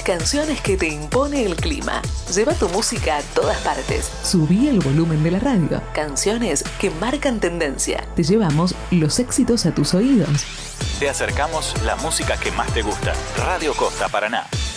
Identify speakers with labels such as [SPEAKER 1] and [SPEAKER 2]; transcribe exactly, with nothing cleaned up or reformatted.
[SPEAKER 1] Canciones que te impone el clima. Lleva tu música a todas partes.
[SPEAKER 2] Subí el volumen de la radio.
[SPEAKER 1] Canciones que marcan tendencia.
[SPEAKER 2] Te llevamos los éxitos a tus oídos.
[SPEAKER 3] Te acercamos la música que más te gusta. Radio Costa Paraná.